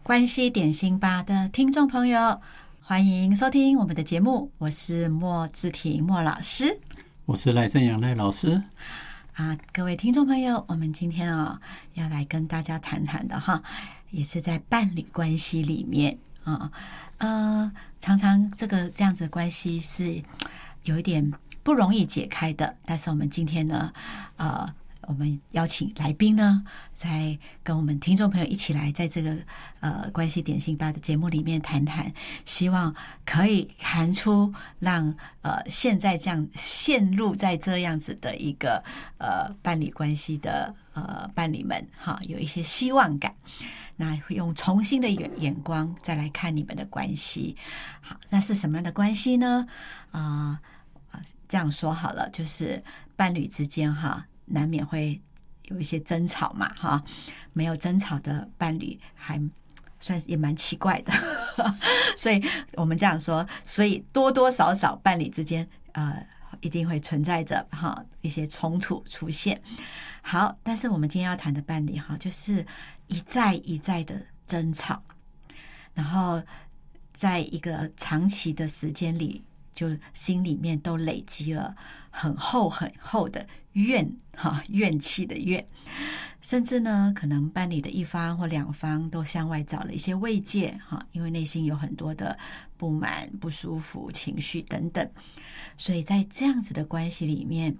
关系点心吧的听众朋友，欢迎收听我们的节目，我是莫志婷莫老师， 我是赖正阳赖老师。 各位听众朋友，我们今天要来跟大家谈谈的也是在伴侣关系里面常常这样子的关系是有一点不容易解开的，但是我们今天呢，我们邀请来宾呢，在跟我们听众朋友一起来，在这个关系点心吧的节目里面谈谈，希望可以谈出让现在这样陷入在这样子的一个伴侣关系的伴侣们有一些希望感。那会用重新的眼光再来看你们的关系。好，那是什么样的关系呢？这样说好了，就是伴侣之间难免会有一些争吵嘛没有争吵的伴侣还算是也蛮奇怪的所以我们这样说，所以多多少少伴侣之间一定会存在着一些冲突出现。好，但是我们今天要谈的伴侣就是一再一再的争吵，然后在一个长期的时间里，就心里面都累积了很厚很厚的怨气的怨，甚至呢，可能伴侣的一方或两方都向外找了一些慰藉因为内心有很多的不满、不舒服、情绪等等，所以在这样子的关系里面，